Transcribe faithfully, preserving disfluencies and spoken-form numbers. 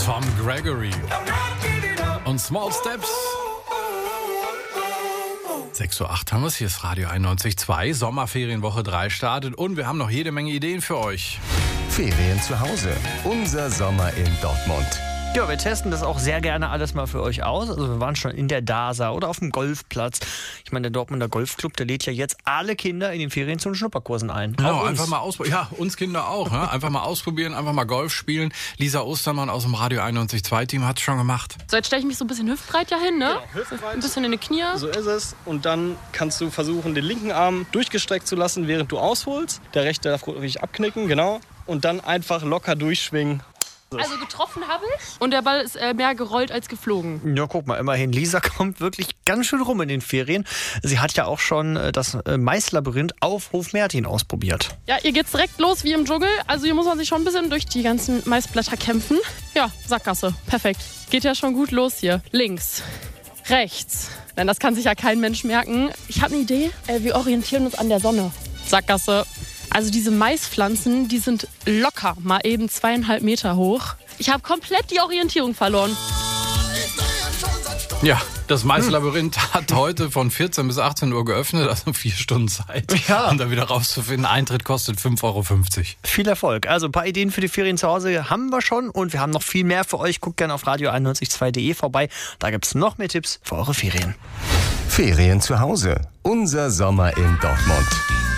Tom Gregory und Small Steps. sechs Uhr acht haben wir es, hier ist Radio einundneunzig Komma zwei, Sommerferienwoche drei startet und wir haben noch jede Menge Ideen für euch. Ferien zu Hause, unser Sommer in Dortmund. Ja, wir testen das auch sehr gerne alles mal für euch aus. Also wir waren schon in der D A S A oder auf dem Golfplatz. Ich meine, der Dortmunder Golfclub, der lädt ja jetzt alle Kinder in den Ferien zu den Schnupperkursen ein. Genau, einfach mal ausprobieren. Ja, uns Kinder auch. Ne? Einfach mal ausprobieren, einfach mal Golf spielen. Lisa Ostermann aus dem Radio einundneunzig Komma zwei Team hat es schon gemacht. So, jetzt stelle ich mich so ein bisschen hüftbreit ja hin, ne? Genau, hüftbreit. Ein bisschen in die Knie. So ist es. Und dann kannst du versuchen, den linken Arm durchgestreckt zu lassen, während du ausholst. Der rechte darf richtig abknicken, genau. Und dann einfach locker durchschwingen. Also getroffen habe ich und der Ball ist äh, mehr gerollt als geflogen. Ja, guck mal, immerhin. Lisa kommt wirklich ganz schön rum in den Ferien. Sie hat ja auch schon äh, das äh, Maislabyrinth auf Hofmertin ausprobiert. Ja, hier geht's direkt los wie im Dschungel. Also hier muss man sich schon ein bisschen durch die ganzen Maisblätter kämpfen. Ja, Sackgasse. Perfekt. Geht ja schon gut los hier. Links. Rechts. Denn das kann sich ja kein Mensch merken. Ich habe eine Idee. Äh, wir orientieren uns an der Sonne. Sackgasse. Also diese Maispflanzen, die sind locker mal eben zweieinhalb Meter hoch. Ich habe komplett die Orientierung verloren. Ja, das Maislabyrinth hm. hat heute von vierzehn bis achtzehn Uhr geöffnet, also vier Stunden Zeit. Ja. Um da wieder rauszufinden. Eintritt kostet fünf Euro fünfzig. Viel Erfolg. Also ein paar Ideen für die Ferien zu Hause haben wir schon und wir haben noch viel mehr für euch. Guckt gerne auf radio einundneunzig Komma zwei punkt de vorbei. Da gibt es noch mehr Tipps für eure Ferien. Ferien zu Hause, unser Sommer in Dortmund.